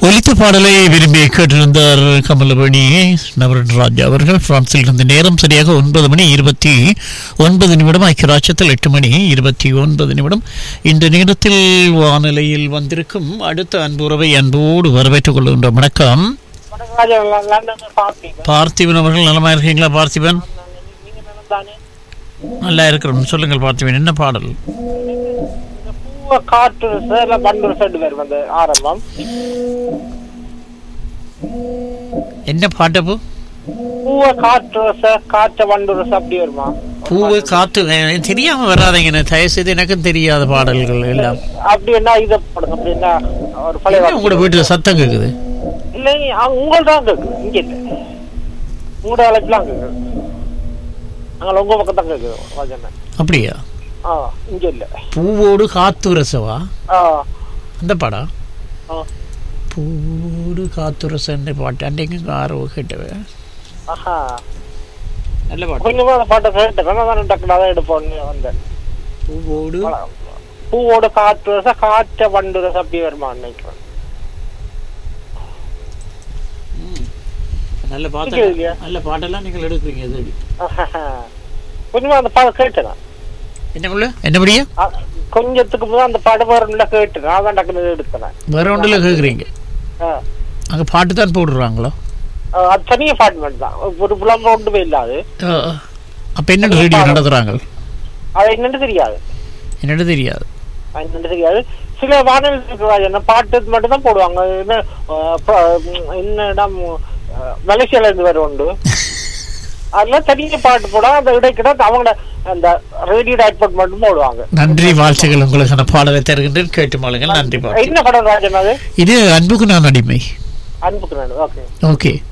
ஒலித்த பாடலை விரும்பி கேட்டிருந்தார் கமலபணி நவரன்ராஜ் அவர்கள். பிரான்சில் இருந்த நேரம் சரியாக 9:29 ஐக்கிய ராஜ்யத்தில் 8:29. இந்த நேரத்தில் வானிலையில் வந்திருக்கும் அடுத்த அன்புறவை அன்போடு வரவேற்றுக் கொள்கின்றோம். வணக்கம் பார்த்திபன் அவர்கள், நலமா இருக்கீங்களா? பார்த்திபன் நல்லா இருக்கிறோம். சொல்லுங்கள் பார்த்திபன், என்ன பாடல்? காற்று ஆரம்பம் என்ன பாட்டப்போ? பூவ காற்று காற்ற வண்டு அப்படி வருமா? பூவு காத்து தெரியாம வராதீங்க, தயவு செய்து. எனக்கும் தெரியாத பாடல்கள் எல்லாம் அப்படி என்ன இதை போடுங்க. அப்படி என்ன ஒரு பழைய உங்களோட வீட்டுல சத்தம் கேக்குது? இல்லை, உங்கள்தான் கேக்குது, இங்க இல்லை. உங்களோட அழைப்புலாம் கேக்குது, அங்கே உங்க பக்கம் தான் கேக்குது. அப்படியா? இங்க இல்ல. பூவோடு காத்துரசவா அந்த பாடா? பூவோடு காத்துரசன் பாட்டு அன்றைக்கு ஆர்வ கேட்டவ. நல்ல பாட்டு. கொஞ்சமா அந்த பாட்டை கேட்டேன், டக்குனு அதான் எடுப்போன்னு வந்தேன். பூவோடு காத்துரச காற்ற வண்டுரச அப்படி வருமா நினைக்கிறேன். நல்ல பாட்டு, நல்ல பாட்டெல்லாம் நீங்கள் எடுக்கிறீங்க. கொஞ்சமா அந்த பாட்டை கேட்டேன். என்னபடியா கொஞ்சத்துக்கு முதல் அந்த பாட்டு வேற கேட்டு நான் டக்குனு எடுத்தேன். வேற ஒன்றுல கேக்குறீங்க? அங்க பாட்டு தான் போடுறாங்களோ? அது தனிய பாட்டு மட்டும் தான், ஒரு புலம்பு ஒன்றுமே இல்லாது. அப்ப என்ன ரேடியோ நடத்துறாங்க? அது என்னன்னு தெரியாது. என்னன்னு தெரியாது? என்னன்னு தெரியாது. சில வானொலி பாட்டு மட்டும் தான் போடுவாங்க. என்ன மலேசியால இருந்து வேற உண்டு, அதெல்லாம் தனிய பாட்டு போட அந்த இடைக்கிட்ட அவங்க அந்த ரேடியோ டைப்ட் மட்டும் போடுவாங்க. நன்றி, வாழ்த்துக்கள். உங்களுக்கு பாடலை தருகின்றேன், கேட்டு மாளுங்கள். நன்றி. என்ன படம் ராஜன் அது? இது அன்புக்கு நான் அடிமை. அன்புக்கு நான். Okay okay.